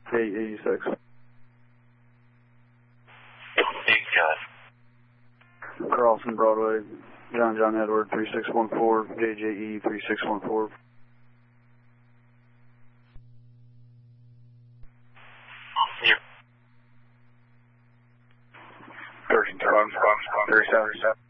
886. Big gun. Carlson Broadway, John Edward 3614, JJE 3614. Yep. 37.